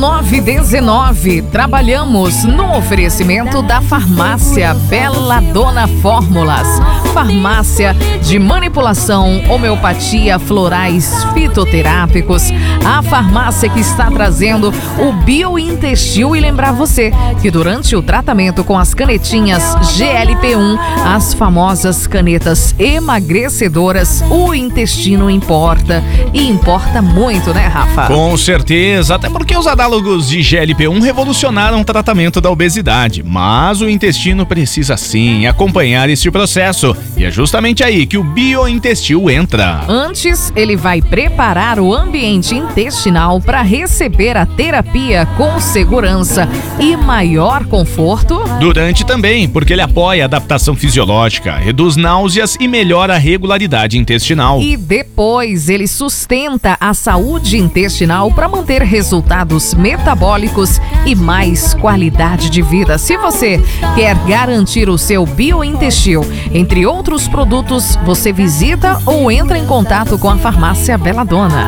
919. Trabalhamos no oferecimento da Farmácia Belladonna Fórmulas. Farmácia de manipulação, homeopatia, florais, fitoterápicos. A farmácia que está trazendo o Biointestil e lembrar você que durante o tratamento com as canetinhas GLP-1, as famosas canetas emagrecedoras, o intestino importa. E importa muito, né, Rafa? Com certeza, até porque os análogos de GLP-1 revolucionaram o tratamento da obesidade. Mas o intestino precisa sim acompanhar esse processo. E é justamente aí que o Biointestil entra. Antes, ele vai preparar o ambiente intestinal para receber a terapia com segurança e maior conforto. Durante também, porque ele apoia a adaptação fisiológica, reduz náuseas e melhora a regularidade intestinal. E depois, ele sustenta a saúde intestinal para manter resultados metabólicos e mais qualidade de vida. Se você quer garantir o seu Biointestil, entre outros produtos, você visita ou entra em contato com a Farmácia Belladonna.